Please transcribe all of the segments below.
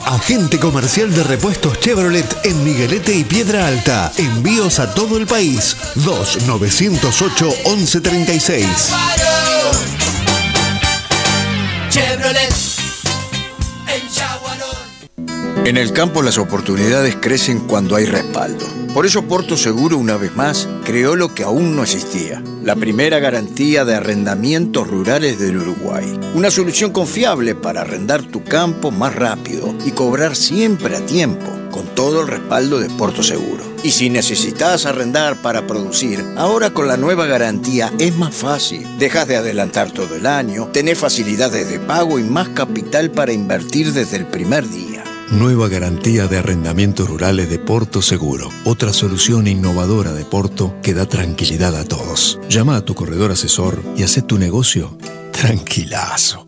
Agente comercial de repuestos Chevrolet en Miguelete y Piedra Alta. Envíos a todo el país. 2-908-1136. Chevrolet en Chaguarón. En el campo las oportunidades crecen cuando hay respaldo. Por eso Porto Seguro, una vez más, creó lo que aún no existía: la primera garantía de arrendamientos rurales del Uruguay. Una solución confiable para arrendar tu campo más rápido y cobrar siempre a tiempo, con todo el respaldo de Porto Seguro. Y si necesitas arrendar para producir, ahora con la nueva garantía es más fácil. Dejas de adelantar todo el año, tenés facilidades de pago y más capital para invertir desde el primer día. Nueva garantía de arrendamientos rurales de Porto Seguro. Otra solución innovadora de Porto que da tranquilidad a todos. Llama a tu corredor asesor y haz tu negocio tranquilazo.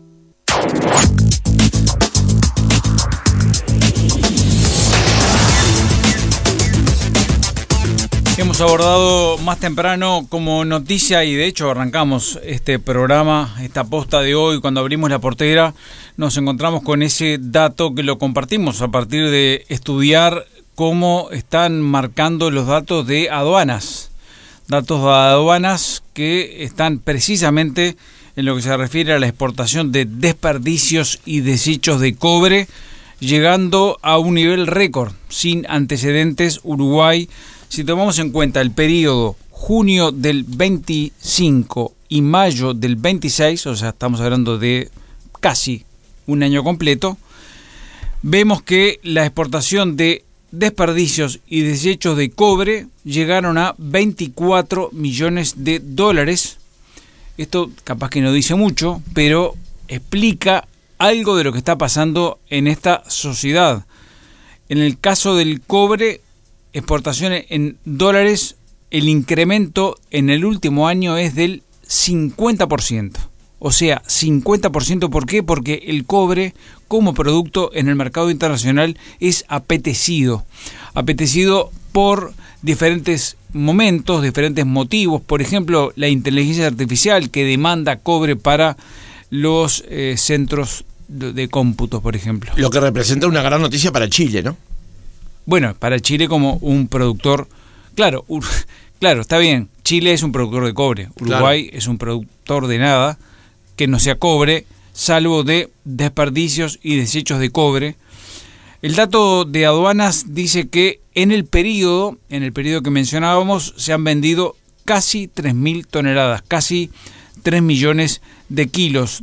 Hemos abordado más temprano como noticia, y de hecho arrancamos este programa, esta posta de hoy, cuando abrimos la portera, nos encontramos con ese dato que lo compartimos a partir de estudiar cómo están marcando los datos de aduanas. Datos de aduanas que están precisamente en lo que se refiere a la exportación de desperdicios y desechos de cobre, llegando a un nivel récord, sin antecedentes. Uruguay, si tomamos en cuenta el periodo junio del 25 y mayo del 26, o sea, estamos hablando de casi un año completo, vemos que la exportación de desperdicios y desechos de cobre llegaron a 24 millones de dólares. Esto capaz que no dice mucho, pero explica algo de lo que está pasando en esta sociedad. En el caso del cobre, exportaciones en dólares, el incremento en el último año es del 50%. O sea, 50%, ¿por qué? Porque el cobre como producto en el mercado internacional es apetecido. Apetecido por diferentes momentos, diferentes motivos. Por ejemplo, la inteligencia artificial que demanda cobre para los centros de cómputo, por ejemplo. Lo que representa una gran noticia para Chile, ¿no? Bueno, para Chile como un productor, claro, está bien, Chile es un productor de cobre, Uruguay es un productor de nada que no sea cobre, salvo de desperdicios y desechos de cobre. El dato de aduanas dice que en el periodo que mencionábamos, se han vendido casi 3.000 toneladas, casi 3 millones de kilos,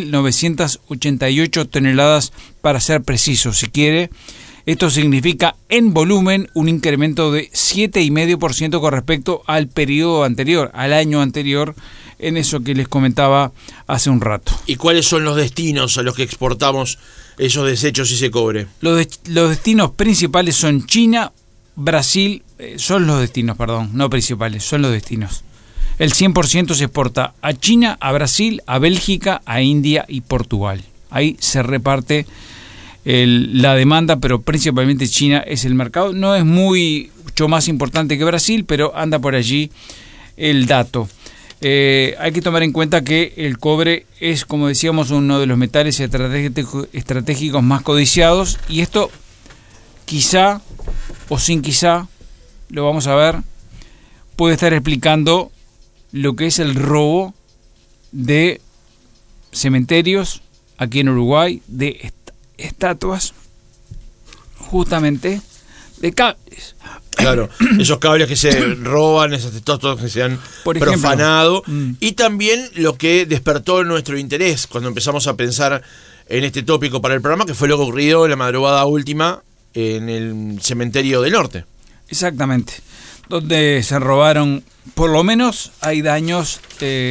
2.988 toneladas para ser precisos, si quiere. Esto significa en volumen un incremento de 7,5% con respecto al periodo anterior, al año anterior, en eso que les comentaba hace un rato. ¿Y cuáles son los destinos a los que exportamos esos desechos y ese cobre? Los destinos principales son China, Brasil, son los destinos, no principales, son los destinos. El 100% se exporta a China, a Brasil, a Bélgica, a India y Portugal. Ahí se reparte la demanda, pero principalmente China es el mercado. No es mucho más importante que Brasil, pero anda por allí el dato. Hay que tomar en cuenta que el cobre es, como decíamos, uno de los metales estratégicos más codiciados, y esto quizá o sin quizá, lo vamos a ver, puede estar explicando lo que es el robo de cementerios aquí en Uruguay, de estatuas, justamente de cables. Claro, esos cables que se roban, esas estatuas que se han profanado, y también lo que despertó nuestro interés cuando empezamos a pensar en este tópico para el programa, que fue lo que ocurrió en la madrugada última en el cementerio del norte. Exactamente, donde se robaron, por lo menos hay daños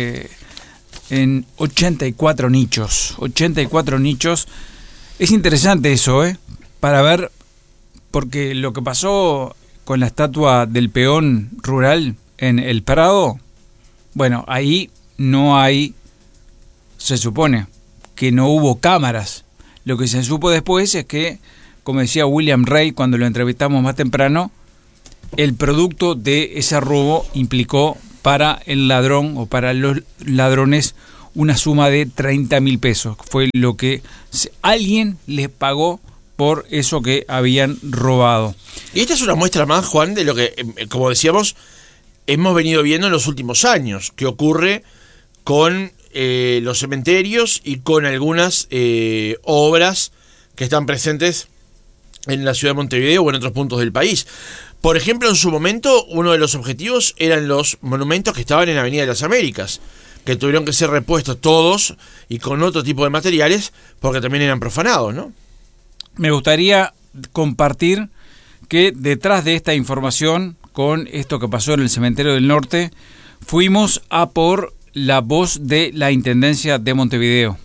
en 84 nichos. 84 nichos. Es interesante eso, para ver, porque lo que pasó con la estatua del peón rural en El Prado, bueno, ahí no hay, se supone que no hubo cámaras. Lo que se supo después es que, como decía William Rey cuando lo entrevistamos más temprano, el producto de ese robo implicó para el ladrón o para los ladrones una suma de 30.000 pesos. Fue lo que alguien les pagó por eso que habían robado. Y esta es una muestra más, Juan, de lo que, como decíamos, hemos venido viendo en los últimos años, que ocurre con los cementerios y con algunas obras que están presentes en la ciudad de Montevideo o en otros puntos del país. Por ejemplo, en su momento, uno de los objetivos eran los monumentos que estaban en Avenida de las Américas, que tuvieron que ser repuestos todos y con otro tipo de materiales, porque también eran profanados, ¿no? Me gustaría compartir que detrás de esta información, con esto que pasó en el Cementerio del Norte, fuimos a por la voz de la Intendencia de Montevideo,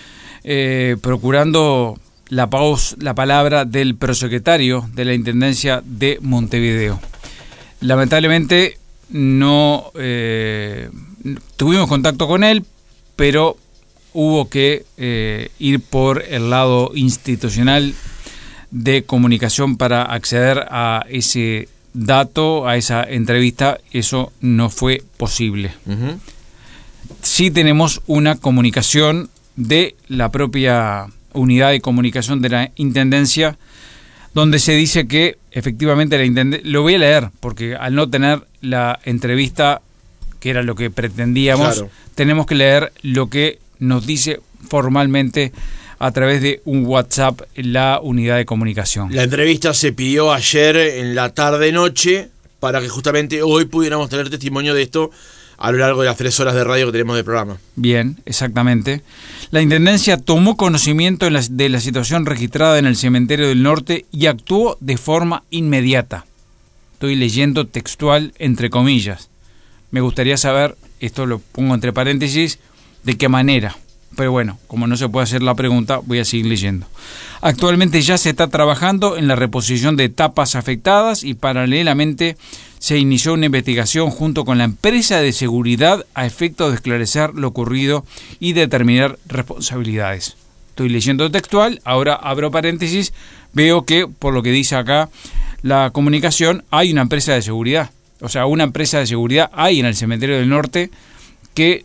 procurando la palabra del prosecretario de la Intendencia de Montevideo. Lamentablemente no tuvimos contacto con él, pero hubo que ir por el lado institucional de comunicación para acceder a ese dato, a esa entrevista. Eso no fue posible. Uh-huh. Sí tenemos una comunicación de la propia unidad de comunicación de la Intendencia, donde se dice que efectivamente la Intendencia, lo voy a leer porque al no tener la entrevista, que era lo que pretendíamos, claro, tenemos que leer lo que nos dice formalmente a través de un WhatsApp la unidad de comunicación. La entrevista se pidió ayer en la tarde-noche para que justamente hoy pudiéramos tener testimonio de esto a lo largo de las 3 horas de radio que tenemos de programa. Bien, exactamente. La Intendencia tomó conocimiento de la situación registrada en el Cementerio del Norte y actuó de forma inmediata. Estoy leyendo textual entre comillas. Me gustaría saber, esto lo pongo entre paréntesis, de qué manera. Pero bueno, como no se puede hacer la pregunta, voy a seguir leyendo. Actualmente ya se está trabajando en la reposición de tapas afectadas y paralelamente se inició una investigación junto con la empresa de seguridad a efecto de esclarecer lo ocurrido y determinar responsabilidades. Estoy leyendo textual, ahora abro paréntesis, veo que por lo que dice acá la comunicación hay una empresa de seguridad. O sea, una empresa de seguridad hay en el Cementerio del Norte que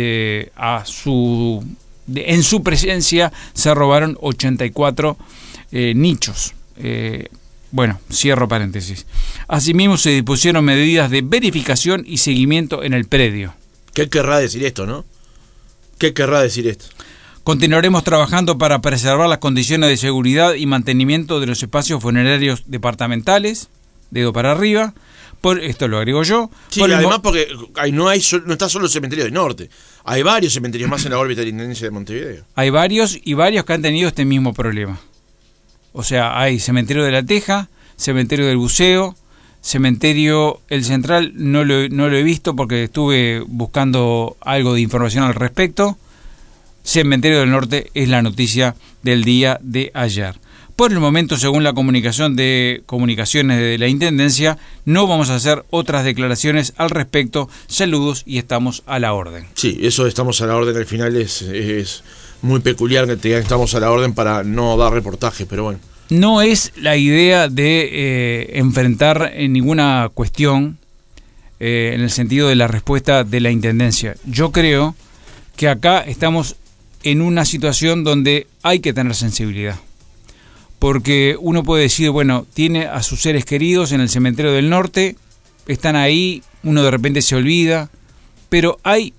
en su presencia se robaron 84 nichos. Bueno, cierro paréntesis. Asimismo se dispusieron medidas de verificación y seguimiento en el predio. ¿Qué querrá decir esto, no? ¿Qué querrá decir esto? Continuaremos trabajando para preservar las condiciones de seguridad y mantenimiento de los espacios funerarios departamentales, dedo para arriba. Por esto lo agrego yo. Sí, además porque no está solo el Cementerio del Norte. Hay varios cementerios más en la órbita de la Intendencia de Montevideo. Hay varios que han tenido este mismo problema. O sea, hay Cementerio de la Teja, Cementerio del Buceo, Cementerio El Central, no lo he visto porque estuve buscando algo de información al respecto. Cementerio del Norte es la noticia del día de ayer. Por el momento, según la comunicaciones de la Intendencia, no vamos a hacer otras declaraciones al respecto. Saludos y estamos a la orden. Sí, eso de estamos a la orden al final es muy peculiar que te digan estamos a la orden para no dar reportaje, pero bueno. No es la idea de enfrentar ninguna cuestión en el sentido de la respuesta de la Intendencia. Yo creo que acá estamos en una situación donde hay que tener sensibilidad. Porque uno puede decir, bueno, tiene a sus seres queridos en el Cementerio del Norte, están ahí, uno de repente se olvida, pero hay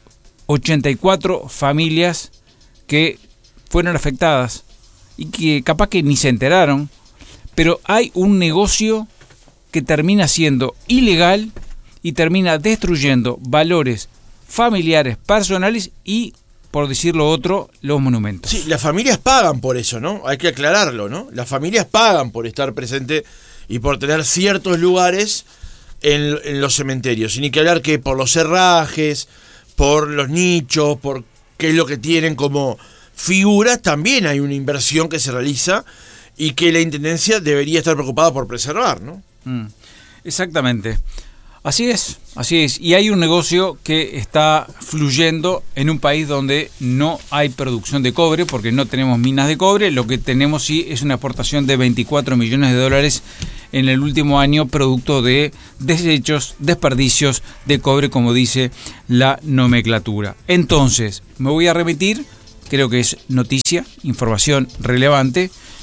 84 familias que fueron afectadas y que capaz que ni se enteraron, pero hay un negocio que termina siendo ilegal y termina destruyendo valores familiares, personales y, por decirlo otro, los monumentos. Sí, las familias pagan por eso, ¿no? Hay que aclararlo, ¿no? Las familias pagan por estar presente y por tener ciertos lugares en los cementerios. Sin ni que hablar que por los herrajes, por los nichos, por qué es lo que tienen como figuras, también hay una inversión que se realiza y que la Intendencia debería estar preocupada por preservar, ¿no? Exactamente. Así es. Y hay un negocio que está fluyendo en un país donde no hay producción de cobre, porque no tenemos minas de cobre. Lo que tenemos sí es una exportación de $24 millones en el último año, producto de desechos, desperdicios de cobre, como dice la nomenclatura. Entonces, me voy a remitir, creo que es noticia, información relevante,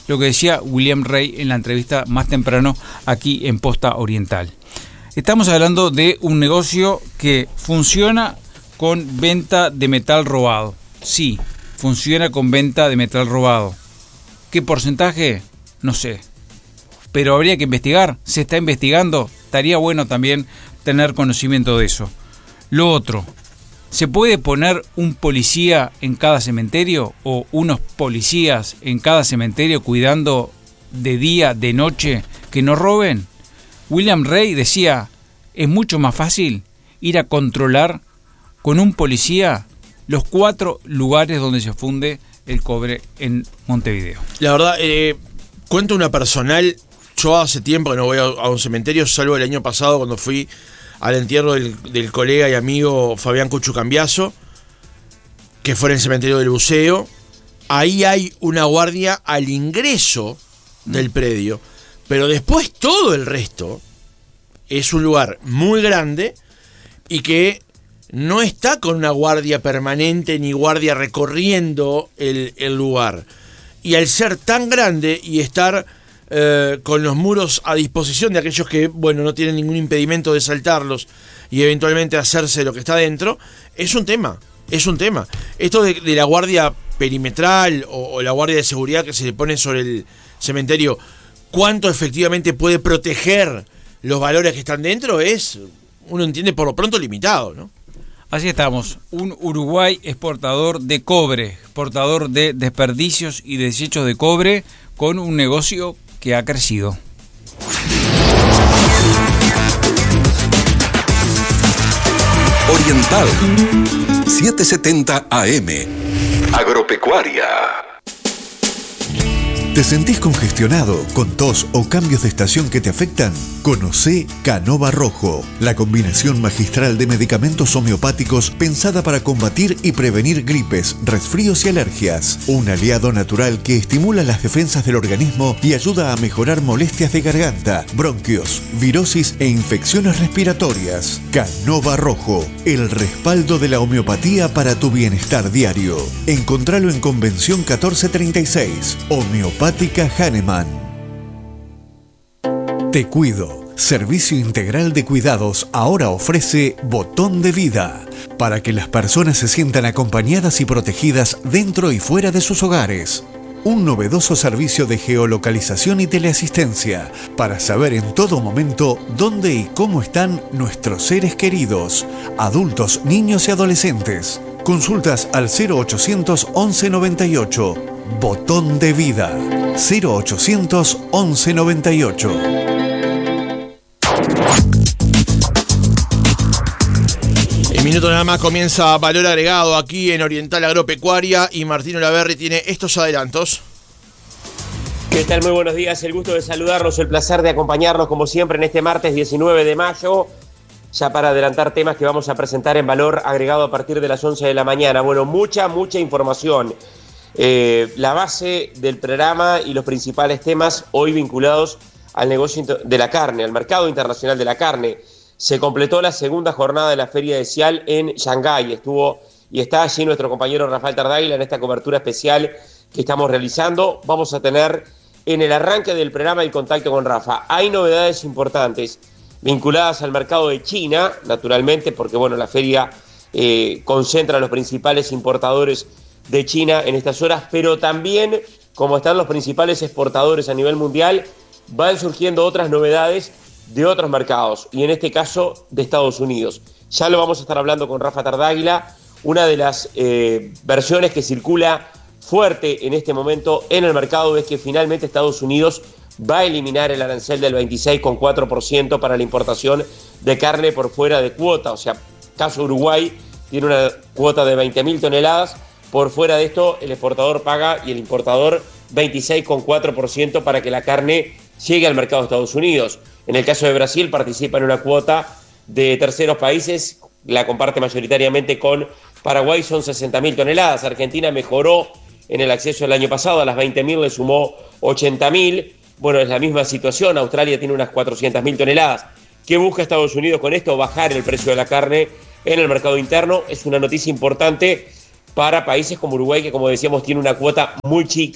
lo que decía William Rey en la entrevista más temprano aquí en Posta Oriental. Estamos hablando de un negocio que funciona con venta de metal robado. Sí, funciona con venta de metal robado. ¿Qué porcentaje? No sé. Pero habría que investigar. Se está investigando. Estaría bueno también tener conocimiento de eso. Lo otro, ¿se puede poner un policía en cada cementerio o unos policías en cada cementerio cuidando de día, de noche, que no roben? William Rey decía, es mucho más fácil ir a controlar con un policía los 4 lugares donde se funde el cobre en Montevideo. La verdad, cuento una personal. Yo hace tiempo que no voy a un cementerio, salvo el año pasado cuando fui al entierro del colega y amigo Fabián Cuchu Cambiaso, que fue en el cementerio del Buceo. Ahí hay una guardia al ingreso del predio, pero después todo el resto es un lugar muy grande y que no está con una guardia permanente ni guardia recorriendo el lugar. Y al ser tan grande y estar con los muros a disposición de aquellos que, bueno, no tienen ningún impedimento de saltarlos y eventualmente hacerse lo que está dentro, es un tema. Esto de la guardia perimetral o la guardia de seguridad que se le pone sobre el cementerio, ¿cuánto efectivamente puede proteger los valores que están dentro? Es, uno entiende, por lo pronto limitado, ¿no? Así estamos, un Uruguay exportador de cobre, exportador de desperdicios y desechos de cobre, con un negocio que ha crecido. Oriental 770 AM. Agropecuaria. ¿Te sentís congestionado, con tos o cambios de estación que te afectan? Conocé Canova Rojo, la combinación magistral de medicamentos homeopáticos pensada para combatir y prevenir gripes, resfríos y alergias. Un aliado natural que estimula las defensas del organismo y ayuda a mejorar molestias de garganta, bronquios, virosis e infecciones respiratorias. Canova Rojo, el respaldo de la homeopatía para tu bienestar diario. Encontralo en Convención 1436. Homeopática Hahnemann. Te Cuido. Servicio integral de cuidados ahora ofrece Botón de Vida, para que las personas se sientan acompañadas y protegidas dentro y fuera de sus hogares. Un novedoso servicio de geolocalización y teleasistencia para saber en todo momento dónde y cómo están nuestros seres queridos, adultos, niños y adolescentes. Consultas al 0800 11 98. Botón de Vida. 0800 11 98. En minuto nada más comienza Valor Agregado aquí en Oriental Agropecuaria y Martín Olaverri tiene estos adelantos. ¿Qué tal? Muy buenos días, el gusto de saludarlos, el placer de acompañarnos como siempre en este martes 19 de mayo, ya para adelantar temas que vamos a presentar en Valor Agregado a partir de las 11 de la mañana. Bueno, mucha información. La base del programa y los principales temas hoy vinculados al negocio de la carne, al mercado internacional de la carne. Se completó la segunda jornada de la Feria de Cial en Shanghái. Estuvo y está allí nuestro compañero Rafael Tardáguila en esta cobertura especial que estamos realizando. Vamos a tener en el arranque del programa el contacto con Rafa. Hay novedades importantes vinculadas al mercado de China, naturalmente, porque bueno, la feria concentra a los principales importadores de China en estas horas, pero también, como están los principales exportadores a nivel mundial, van surgiendo otras novedades de otros mercados, y en este caso de Estados Unidos. Ya lo vamos a estar hablando con Rafa Tardáguila. Una de las versiones que circula fuerte en este momento en el mercado es que finalmente Estados Unidos va a eliminar el arancel del 26,4% para la importación de carne por fuera de cuota. O sea, caso Uruguay tiene una cuota de 20.000 toneladas. Por fuera de esto, el exportador paga y el importador 26,4% para que la carne llegue al mercado de Estados Unidos. En el caso de Brasil, participa en una cuota de terceros países, la comparte mayoritariamente con Paraguay, son 60.000 toneladas. Argentina mejoró en el acceso el año pasado, a las 20.000 le sumó 80.000. Bueno, es la misma situación, Australia tiene unas 400.000 toneladas. ¿Qué busca Estados Unidos con esto? Bajar el precio de la carne en el mercado interno. Es una noticia importante para países como Uruguay, que como decíamos tiene una cuota muy chica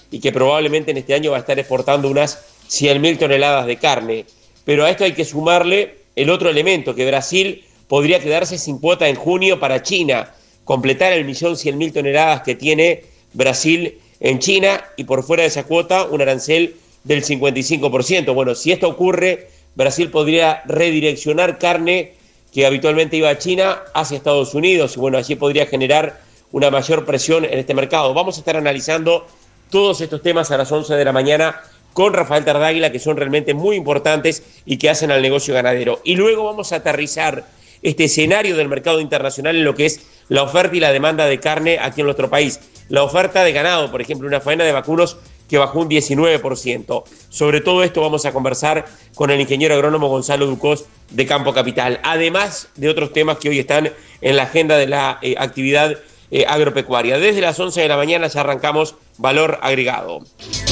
y que probablemente en este año va a estar exportando unas 100.000 toneladas de carne. Pero a esto hay que sumarle el otro elemento, que Brasil podría quedarse sin cuota en junio para China, completar el 1.100.000 toneladas que tiene Brasil en China, y por fuera de esa cuota un arancel del 55%. Bueno, si esto ocurre, Brasil podría redireccionar carne que habitualmente iba a China hacia Estados Unidos, y bueno, allí podría generar una mayor presión en este mercado. Vamos a estar analizando todos estos temas a las 11 de la mañana con Rafael Tardáguila, que son realmente muy importantes y que hacen al negocio ganadero. Y luego vamos a aterrizar este escenario del mercado internacional en lo que es la oferta y la demanda de carne aquí en nuestro país. La oferta de ganado, por ejemplo, una faena de vacunos que bajó un 19%. Sobre todo esto vamos a conversar con el ingeniero agrónomo Gonzalo Ducós de Campo Capital, además de otros temas que hoy están en la agenda de la actividad agropecuaria. Desde las 11 de la mañana ya arrancamos Valor Agregado.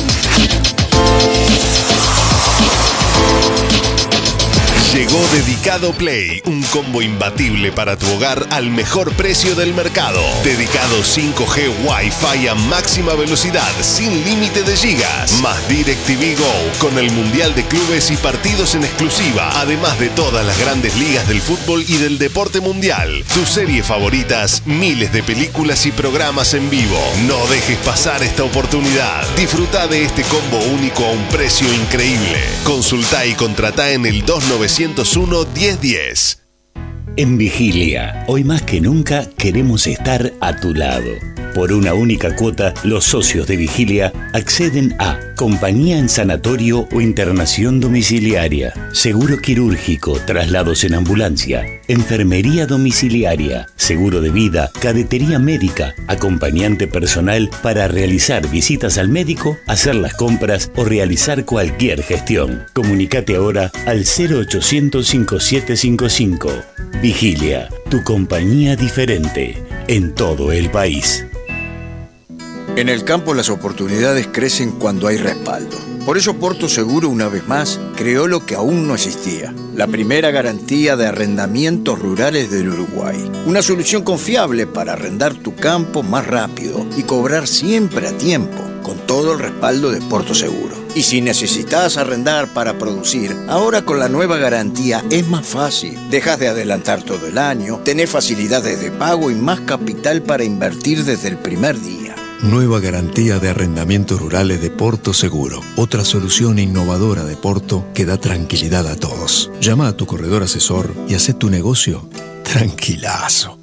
Llegó Dedicado Play, un combo imbatible para tu hogar al mejor precio del mercado. Dedicado 5G Wi-Fi a máxima velocidad, sin límite de gigas. Más DirecTV Go, con el Mundial de Clubes y partidos en exclusiva, además de todas las grandes ligas del fútbol y del deporte mundial. Tus series favoritas, miles de películas y programas en vivo. No dejes pasar esta oportunidad. Disfruta de este combo único a un precio increíble. Consultá y contratá en el 2901-1010. En Vigilia, hoy más que nunca queremos estar a tu lado. Por una única cuota, los socios de Vigilia acceden a compañía en sanatorio o internación domiciliaria, seguro quirúrgico, traslados en ambulancia, enfermería domiciliaria, seguro de vida, cadetería médica, acompañante personal para realizar visitas al médico, hacer las compras o realizar cualquier gestión. Comunícate ahora al 0800 5755. Vigilia, tu compañía diferente en todo el país. En el campo las oportunidades crecen cuando hay respaldo. Por eso Porto Seguro, una vez más, creó lo que aún no existía: la primera garantía de arrendamientos rurales del Uruguay. Una solución confiable para arrendar tu campo más rápido y cobrar siempre a tiempo, con todo el respaldo de Porto Seguro. Y si necesitas arrendar para producir, ahora con la nueva garantía es más fácil. Dejas de adelantar todo el año, tenés facilidades de pago y más capital para invertir desde el primer día. Nueva garantía de arrendamientos rurales de Porto Seguro. Otra solución innovadora de Porto que da tranquilidad a todos. Llama a tu corredor asesor y haz tu negocio tranquilazo.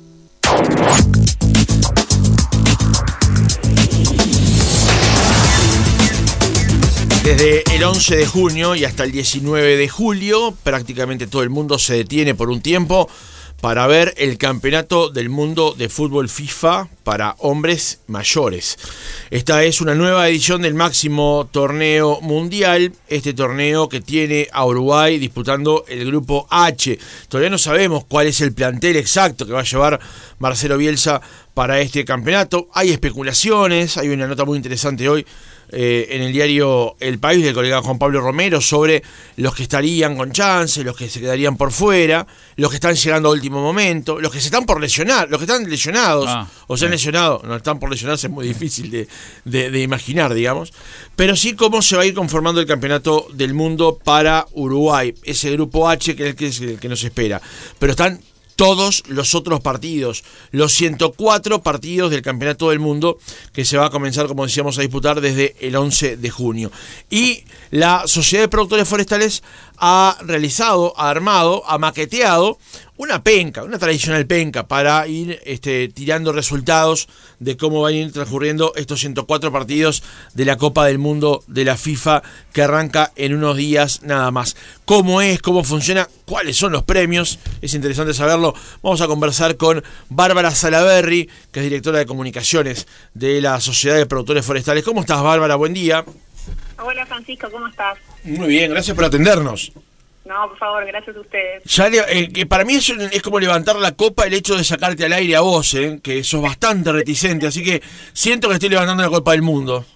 Desde el 11 de junio y hasta el 19 de julio, prácticamente todo el mundo se detiene por un tiempo para ver el Campeonato del Mundo de Fútbol FIFA para hombres mayores. Esta es una nueva edición del máximo torneo mundial, este torneo que tiene a Uruguay disputando el grupo H. Todavía no sabemos cuál es el plantel exacto que va a llevar Marcelo Bielsa para este campeonato. Hay especulaciones, hay una nota muy interesante hoy en el diario El País del colega Juan Pablo Romero sobre los que estarían con chance, los que se quedarían por fuera, los que están llegando a último momento, los que se están por lesionar, los que están lesionados o se han lesionado, no están por lesionarse, es muy difícil de imaginar, digamos, pero sí cómo se va a ir conformando el campeonato del mundo para Uruguay, ese grupo H que es el que nos espera, pero están todos los otros partidos, los 104 partidos del Campeonato del Mundo que se va a comenzar, como decíamos, a disputar desde el 11 de junio. Y la Sociedad de Productores Forestales ha realizado, ha armado, ha maqueteado una penca, una tradicional penca para ir tirando resultados de cómo van a ir transcurriendo estos 104 partidos de la Copa del Mundo de la FIFA que arranca en unos días nada más. ¿Cómo es? ¿Cómo funciona? ¿Cuáles son los premios? Es interesante saberlo. Vamos a conversar con Bárbara Salaberry, que es directora de comunicaciones de la Sociedad de Productores Forestales. ¿Cómo estás, Bárbara? Buen día. Hola, Francisco, ¿cómo estás? Muy bien, gracias por atendernos. No, por favor, gracias a ustedes. Ya para mí es como levantar la copa el hecho de sacarte al aire a vos, que sos bastante reticente, así que siento que estoy levantando la Copa del Mundo.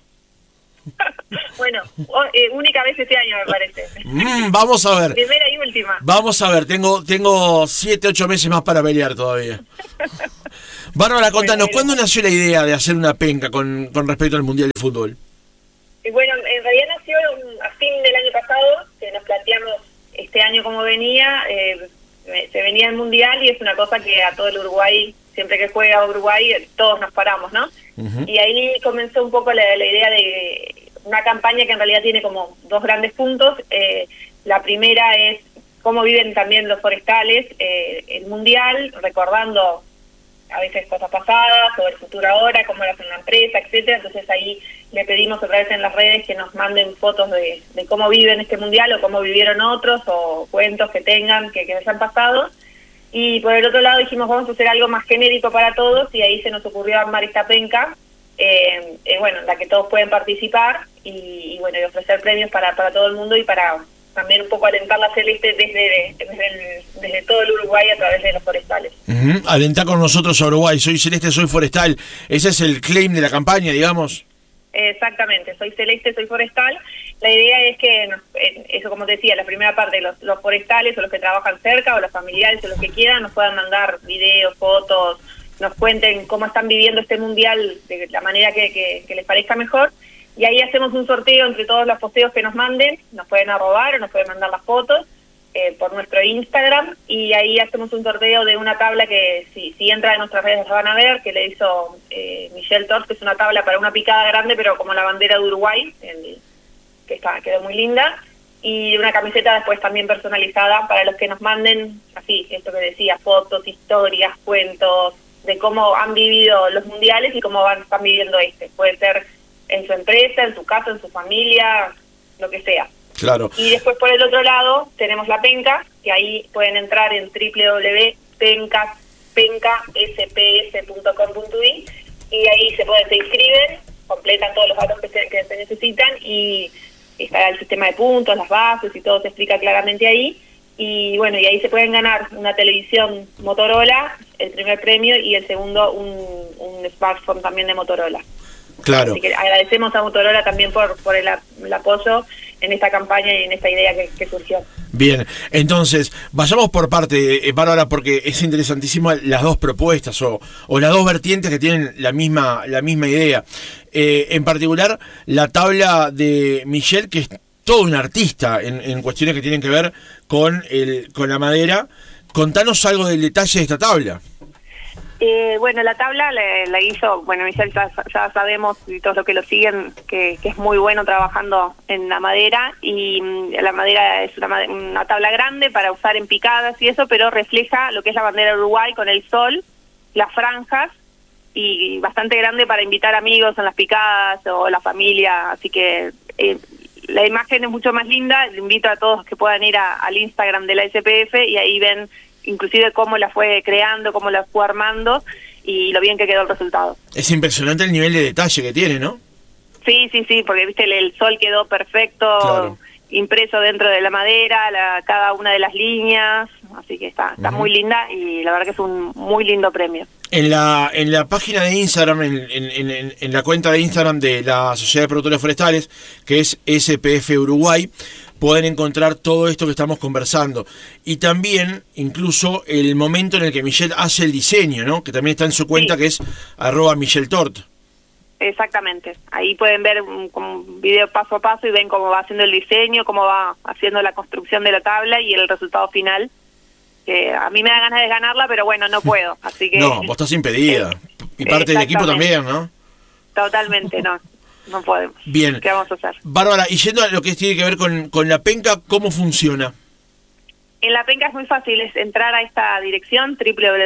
Bueno, única vez este año me parece. Vamos a ver. Primera y última. Vamos a ver, tengo 7, 8 meses más para pelear todavía. Bárbara, contanos, ¿cuándo nació la idea de hacer una penca con respecto al Mundial de Fútbol? Y bueno, en realidad nació a fin del año pasado, que nos planteamos este año como venía, se venía el Mundial y es una cosa que a todo el Uruguay, siempre que juega Uruguay, todos nos paramos, ¿no? Uh-huh. Y ahí comenzó un poco la idea de una campaña que en realidad tiene como dos grandes puntos. La primera es cómo viven también los forestales el Mundial, recordando a veces cosas pasadas o el futuro ahora, cómo lo hace una empresa, etcétera. Entonces ahí le pedimos otra vez en las redes que nos manden fotos de cómo viven este Mundial o cómo vivieron otros o cuentos que tengan que les han pasado. Y por el otro lado dijimos, vamos a hacer algo más genérico para todos, y ahí se nos ocurrió armar esta penca, bueno, en la que todos pueden participar y bueno, y ofrecer premios para todo el mundo y para también un poco alentar la celeste desde todo el Uruguay a través de los forestales. Uh-huh. Alentar con nosotros a Uruguay, soy celeste, soy forestal. Ese es el claim de la campaña, digamos. Exactamente, soy celeste, soy forestal. La idea es que, eso como te decía, la primera parte, los forestales o los que trabajan cerca o los familiares o los que quieran nos puedan mandar videos, fotos, nos cuenten cómo están viviendo este Mundial de la manera que les parezca mejor. Y ahí hacemos un sorteo entre todos los posteos que nos manden, nos pueden arrobar o nos pueden mandar las fotos por nuestro Instagram, y ahí hacemos un sorteo de una tabla que si entra en nuestras redes la van a ver, que le hizo Michelle Tort, que es una tabla para una picada grande, pero como la bandera de Uruguay, que quedó muy linda, y una camiseta después también personalizada para los que nos manden, así, esto que decía, fotos, historias, cuentos, de cómo han vivido los mundiales y cómo están viviendo puede ser en su empresa, en su casa, en su familia, lo que sea. Claro. Y después por el otro lado tenemos la penca, que ahí pueden entrar en www.pencasps.com.uy y ahí se inscriben, completan todos los datos que se necesitan y está el sistema de puntos, las bases y todo se explica claramente ahí. Y bueno, y ahí se pueden ganar una televisión Motorola, el primer premio, y el segundo un smartphone también de Motorola. Claro. Así que agradecemos a Motorola también por el apoyo en esta campaña y en esta idea que surgió. Bien, entonces, vayamos por parte, Bárbara, porque es interesantísima las dos propuestas o las dos vertientes que tienen la misma idea. En particular, la tabla de Michelle, que es todo un artista en cuestiones que tienen que ver con la madera. Contanos algo del detalle de esta tabla. Bueno, la tabla la hizo, Michelle ya sabemos, y todos los que lo siguen, que es muy bueno trabajando en la madera, y la madera es una tabla grande para usar en picadas y eso, pero refleja lo que es la bandera de Uruguay con el sol, las franjas, y bastante grande para invitar amigos en las picadas o la familia, así que la imagen es mucho más linda. Les invito a todos que puedan ir al Instagram de la SPF y ahí ven inclusive cómo la fue creando, cómo la fue armando y lo bien que quedó el resultado. Es impresionante el nivel de detalle que tiene, ¿no? Sí, porque viste el sol quedó perfecto, claro, impreso dentro de la madera, cada una de las líneas, así que está muy linda y la verdad que es un muy lindo premio. En la página de Instagram, en la cuenta de Instagram de la Sociedad de Productores Forestales, que es SPF Uruguay, pueden encontrar todo esto que estamos conversando. Y también, incluso, el momento en el que Michelle hace el diseño, ¿no? Que también está en su cuenta, sí, que es @MichelleTort. Exactamente. Ahí pueden ver un video paso a paso y ven cómo va haciendo el diseño, cómo va haciendo la construcción de la tabla y el resultado final. Que a mí me da ganas de ganarla, pero bueno, no puedo. Así que no, vos estás impedida. Y parte del equipo también, ¿no? Totalmente, no podemos. Bien. ¿Qué vamos a hacer? Bárbara, y yendo a lo que tiene que ver con la penca, ¿cómo funciona? En la penca es muy fácil, es entrar a esta dirección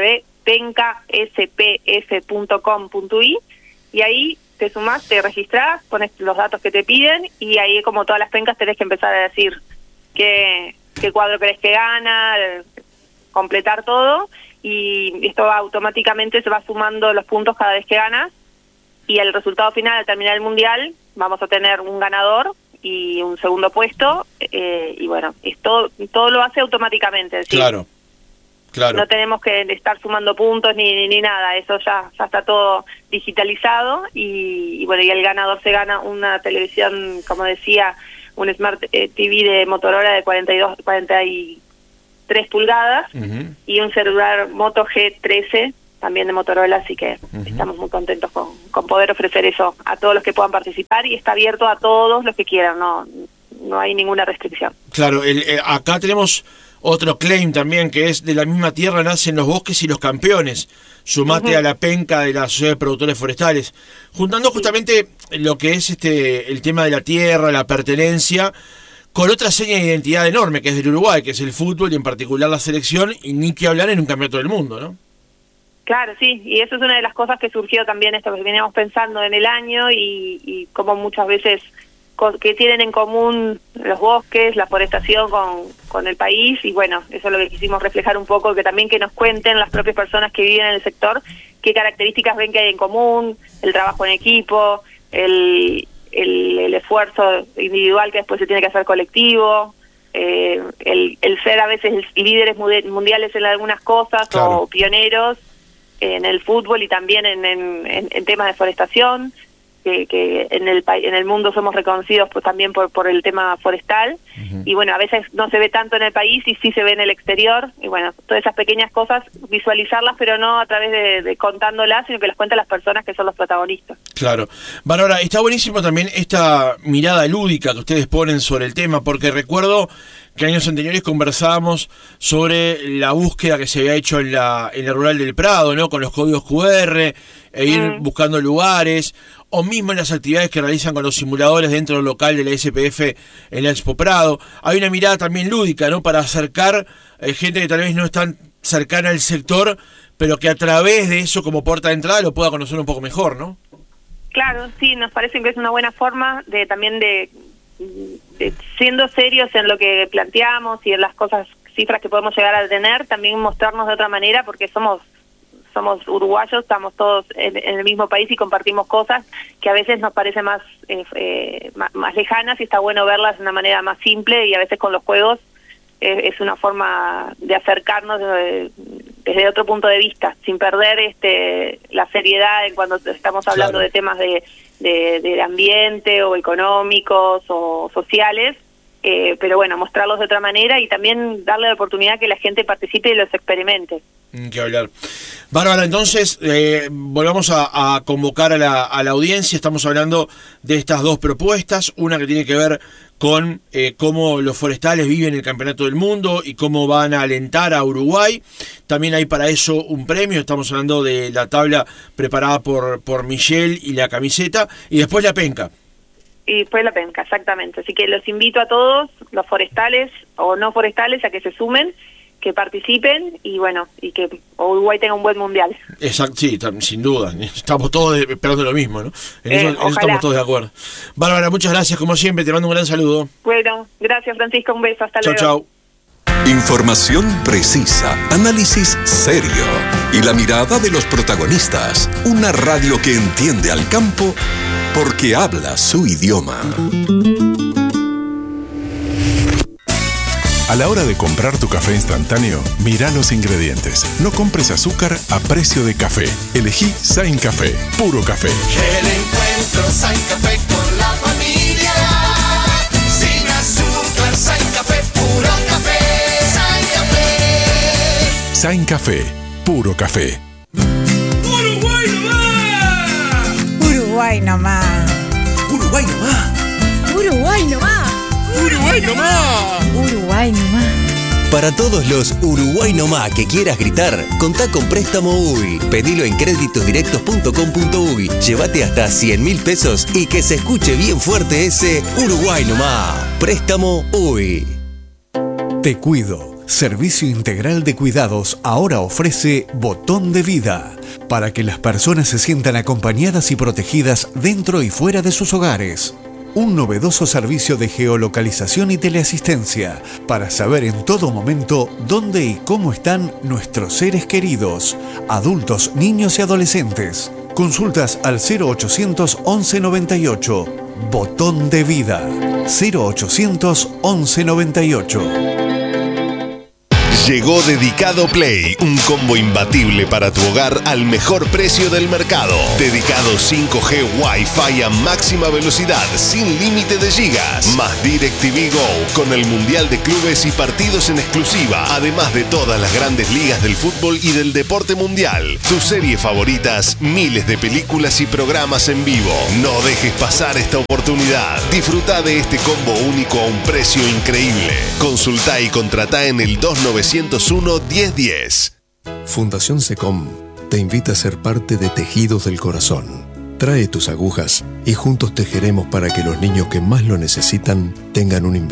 www.pencaspf.com.uy y ahí te sumás, te registrás, pones los datos que te piden y ahí, como todas las pencas, tenés que empezar a decir qué cuadro crees que gana, completar todo, y esto automáticamente se va sumando los puntos cada vez que ganas, y el resultado final al terminar el mundial vamos a tener un ganador y un segundo puesto, y bueno, todo lo hace automáticamente, es decir, claro. No tenemos que estar sumando puntos ni nada, eso ya está todo digitalizado, y bueno, y el ganador se gana una televisión, como decía, un Smart TV de Motorola de 43 pulgadas, uh-huh, y un celular Moto G13 también de Motorola, así que estamos muy contentos con poder ofrecer eso a todos los que puedan participar, y está abierto a todos los que quieran, no hay ninguna restricción. Claro, acá tenemos otro claim también, que es: de la misma tierra nacen los bosques y los campeones. Sumate a la penca de la Sociedad de Productores Forestales, juntando justamente lo que es el tema de la tierra, la pertenencia, con otra seña de identidad enorme que es del Uruguay, que es el fútbol y en particular la selección, y ni que hablar en un campeonato del mundo, ¿no? Claro, sí, y eso es una de las cosas que surgió también, esto que veníamos pensando en el año, y como muchas veces que tienen en común los bosques, la forestación con el país, y bueno, eso es lo que quisimos reflejar un poco, que también que nos cuenten las propias personas que viven en el sector qué características ven que hay en común, el trabajo en equipo, el esfuerzo individual que después se tiene que hacer colectivo, el ser a veces líderes mundiales en algunas cosas, claro, o pioneros en el fútbol y también en temas de forestación, que en el mundo somos reconocidos pues también por el tema forestal, y bueno, a veces no se ve tanto en el país y sí se ve en el exterior, y bueno, todas esas pequeñas cosas, visualizarlas, pero no a través de contándolas, sino que las cuentan las personas que son los protagonistas. Claro. Bárbara, está buenísimo también esta mirada lúdica que ustedes ponen sobre el tema, porque recuerdo que años anteriores conversábamos sobre la búsqueda que se había hecho en la Rural del Prado, ¿no? Con los códigos QR, e ir buscando lugares, o mismo en las actividades que realizan con los simuladores dentro del local de la SPF en la Expo Prado. Hay una mirada también lúdica, ¿no? Para acercar gente que tal vez no es tan cercana al sector, pero que a través de eso como puerta de entrada lo pueda conocer un poco mejor, ¿no? Claro, sí, nos parece que es una buena forma de también de siendo serios en lo que planteamos y en las cifras que podemos llegar a tener, también mostrarnos de otra manera, porque somos uruguayos, estamos todos en el mismo país y compartimos cosas que a veces nos parecen más lejanas, y está bueno verlas de una manera más simple, y a veces con los juegos es una forma de acercarnos desde otro punto de vista, sin perder la seriedad en cuando estamos hablando, claro, de temas del ambiente o económicos o sociales, pero bueno, mostrarlos de otra manera y también darle la oportunidad que la gente participe y los experimente. Que hablar. Bárbara, entonces volvamos a convocar a la audiencia. Estamos hablando de estas dos propuestas, una que tiene que ver con cómo los forestales viven el Campeonato del Mundo y cómo van a alentar a Uruguay. También hay para eso un premio, estamos hablando de la tabla preparada por Michelle y la camiseta, y después la penca. Y después la penca, exactamente. Así que los invito a todos, los forestales o no forestales, a que se sumen, que participen y bueno, y que Uruguay tenga un buen mundial. Exacto, sí, sin duda. Estamos todos esperando lo mismo, ¿no? En eso estamos todos de acuerdo. Bárbara, muchas gracias, como siempre, te mando un gran saludo. Bueno, gracias Francisco, un beso, hasta luego. Chau. Información precisa, análisis serio y la mirada de los protagonistas. Una radio que entiende al campo porque habla su idioma. A la hora de comprar tu café instantáneo, mira los ingredientes. No compres azúcar a precio de café. Elegí Sain Café, puro café. El encuentro Sain Café con la familia. Sin azúcar, Sain Café, puro café. Sain Café. Sain Café, puro café. Uruguay nomás. Uruguay nomás. Uruguay nomás. Uruguay nomás. Uruguay nomás. Uruguay nomás. Para todos los Uruguay nomás que quieras gritar, contá con Préstamo UY. Pedilo en créditosdirectos.com.uy. Llévate hasta 100.000 pesos y que se escuche bien fuerte ese Uruguay nomás. Préstamo UY. Te Cuido. Servicio Integral de Cuidados ahora ofrece Botón de Vida, para que las personas se sientan acompañadas y protegidas dentro y fuera de sus hogares. Un novedoso servicio de geolocalización y teleasistencia para saber en todo momento dónde y cómo están nuestros seres queridos, adultos, niños y adolescentes. Consultas al 0800 11 98. Botón de Vida. 0800 11 98. Llegó Dedicado Play, un combo imbatible para tu hogar al mejor precio del mercado. Dedicado 5G Wi-Fi a máxima velocidad, sin límite de gigas. Más DirecTV Go, con el Mundial de Clubes y partidos en exclusiva. Además de todas las grandes ligas del fútbol y del deporte mundial. Tus series favoritas, miles de películas y programas en vivo. No dejes pasar esta oportunidad. Disfruta de este combo único a un precio increíble. Consulta y contrata en el 2901-1010. Fundación SECOM te invita a ser parte de Tejidos del Corazón. Trae tus agujas y juntos tejeremos para que los niños que más lo necesitan tengan un invierno